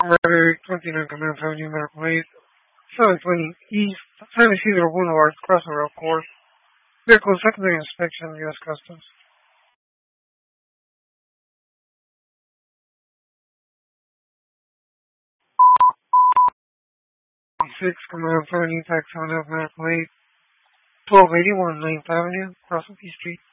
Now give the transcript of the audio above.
Rider 29 Command Avenue, Medical Aid. 720 East, San Isidro Boulevard, Crossing Road Course. Vehicle secondary inspection, U.S. Customs. 6 Command Avenue, Tax on F Medical Aid. 1281 9th Avenue, Crossing P Street.